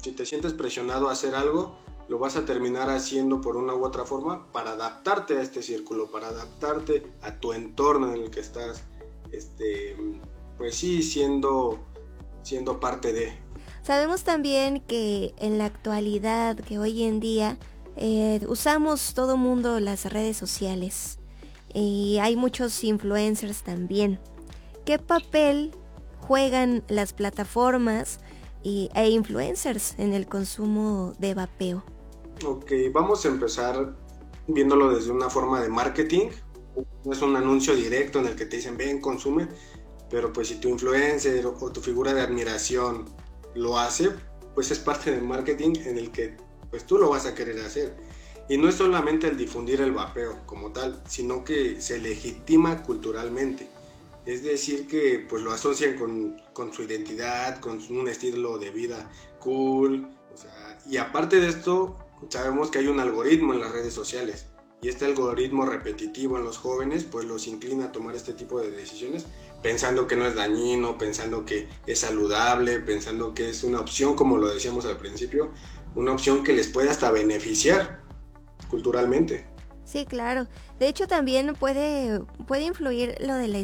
Si te sientes presionado a hacer algo, lo vas a terminar haciendo por una u otra forma para adaptarte a este círculo, para adaptarte a tu entorno en el que estás, este, pues sí, siendo parte de. Sabemos también que en la actualidad, que hoy en día, usamos todo mundo las redes sociales y hay muchos influencers también. ¿Qué papel juegan las plataformas e influencers en el consumo de vapeo? Ok, vamos a empezar viéndolo desde una forma de marketing. No es un anuncio directo en el que te dicen ven, consume, pero pues si tu influencer o tu figura de admiración lo hace, pues es parte del marketing en el que pues tú lo vas a querer hacer. Y no es solamente el difundir el vapeo como tal, sino que se legitima culturalmente. Es decir, que pues lo asocian con su identidad, con un estilo de vida cool. O sea, y aparte de esto, sabemos que hay un algoritmo en las redes sociales. Y este algoritmo repetitivo en los jóvenes pues los inclina a tomar este tipo de decisiones pensando que no es dañino, pensando que es saludable, pensando que es una opción, como lo decíamos al principio, una opción que les puede hasta beneficiar culturalmente. Sí, claro. De hecho, también puede influir lo de la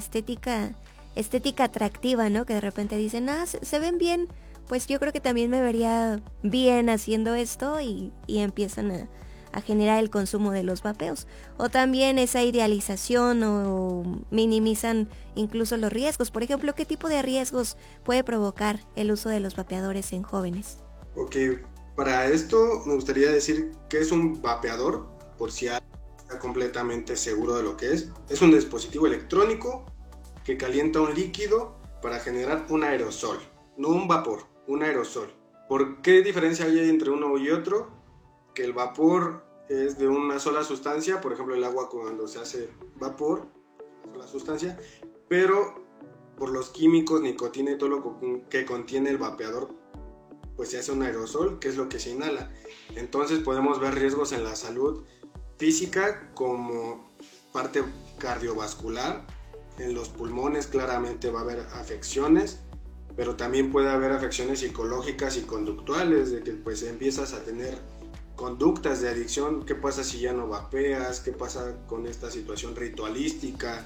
estética atractiva, ¿no? Que de repente dicen, se ven bien, pues yo creo que también me vería bien haciendo esto y empiezan a generar el consumo de los vapeos. O también esa idealización o minimizan incluso los riesgos. Por ejemplo, ¿qué tipo de riesgos puede provocar el uso de los vapeadores en jóvenes? Ok, para esto me gustaría decir que es un vapeador, por si alguien está completamente seguro de lo que es. Es un dispositivo electrónico que calienta un líquido para generar un aerosol, no un vapor, un aerosol. ¿Por qué diferencia hay entre uno y otro? Que el vapor es de una sola sustancia, por ejemplo el agua cuando se hace vapor, una sola sustancia, pero por los químicos, nicotina y todo lo que contiene el vapeador, pues se hace un aerosol, que es lo que se inhala. Entonces podemos ver riesgos en la salud física como parte cardiovascular, en los pulmones claramente va a haber afecciones, pero también puede haber afecciones psicológicas y conductuales, de que pues empiezas a tener conductas de adicción. ¿Qué pasa si ya no vapeas? ¿Qué pasa con esta situación ritualística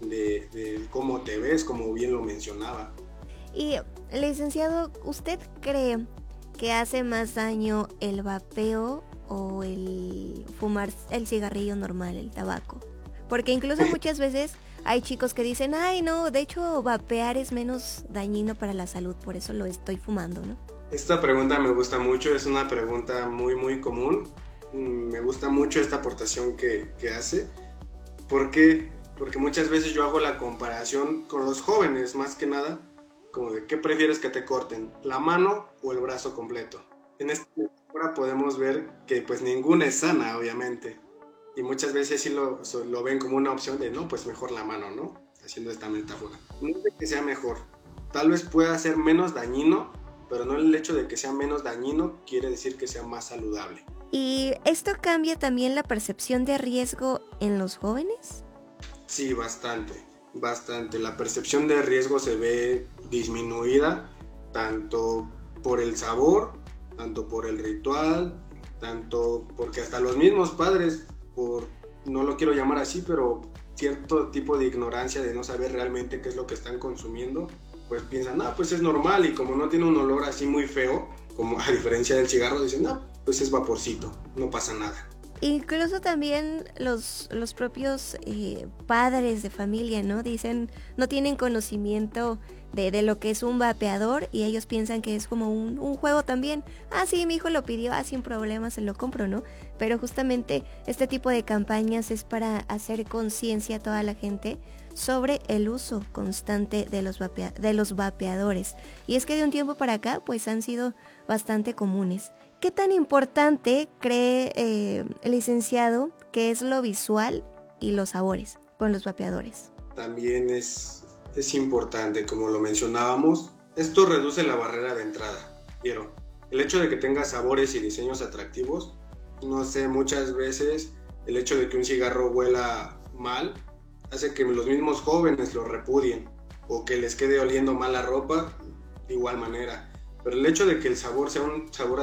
de cómo te ves, como bien lo mencionaba? Y, licenciado, ¿usted cree que hace más daño el vapeo o el fumar el cigarrillo normal, el tabaco? Porque incluso muchas veces hay chicos que dicen, ay no, de hecho vapear es menos dañino para la salud, por eso lo estoy fumando, ¿no? Esta pregunta me gusta mucho, es una pregunta muy muy común. Me gusta mucho esta aportación que hace. ¿Por qué? Porque muchas veces yo hago la comparación con los jóvenes, más que nada, como de qué prefieres que te corten, la mano o el brazo completo. En esta metáfora podemos ver que pues ninguna es sana, obviamente. Y muchas veces sí lo ven como una opción de, no, pues mejor la mano, ¿no? Haciendo esta metáfora. No es de que sea mejor, tal vez pueda ser menos dañino, pero no el hecho de que sea menos dañino quiere decir que sea más saludable. ¿Y esto cambia también la percepción de riesgo en los jóvenes? Sí, bastante, bastante. La percepción de riesgo se ve disminuida tanto por el sabor, tanto por el ritual, tanto porque hasta los mismos padres, por, no lo quiero llamar así, pero cierto tipo de ignorancia de no saber realmente qué es lo que están consumiendo, pues piensan, pues es normal y como no tiene un olor así muy feo, como a diferencia del cigarro, dicen, pues es vaporcito, no pasa nada. Incluso también los propios padres de familia, ¿no? Dicen, no tienen conocimiento de lo que es un vapeador y ellos piensan que es como un juego también. Sí, mi hijo lo pidió, sin problema se lo compro, ¿no? Pero justamente este tipo de campañas es para hacer conciencia a toda la gente sobre el uso constante de los vapeadores. Y es que de un tiempo para acá, pues han sido bastante comunes. ¿Qué tan importante cree el licenciado que es lo visual y los sabores con los vapeadores? También es importante, como lo mencionábamos, esto reduce la barrera de entrada. Pero el hecho de que tenga sabores y diseños atractivos, no sé, muchas veces el hecho de que un cigarro huela mal hace que los mismos jóvenes lo repudien o que les quede oliendo mal la ropa de igual manera. Pero el hecho de que el sabor sea un sabor